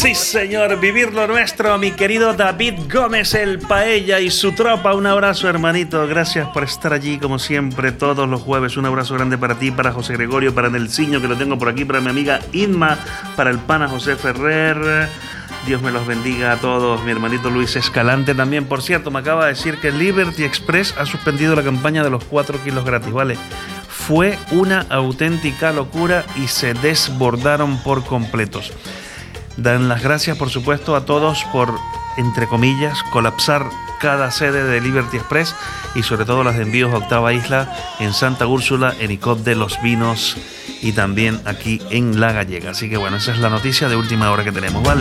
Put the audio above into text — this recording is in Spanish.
Sí, señor, vivir lo nuestro, mi querido David Gómez, el Paella y su tropa. Un abrazo, hermanito. Gracias por estar allí, como siempre, todos los jueves. Un abrazo grande para ti, para José Gregorio, para Nelciño, que lo tengo por aquí, para mi amiga Inma, para el pana José Ferrer. Dios me los bendiga a todos. Mi hermanito Luis Escalante también. Por cierto, me acaba de decir que Liberty Express ha suspendido la campaña de los 4 kilos gratis, ¿vale? Fue una auténtica locura y se desbordaron por completos. Dan las gracias, por supuesto, a todos por, entre comillas, colapsar cada sede de Liberty Express y sobre todo las de envíos a Octava Isla, en Santa Úrsula, en Icod de los Vinos y también aquí en La Gallega. Así que bueno, esa es la noticia de última hora que tenemos, ¿vale?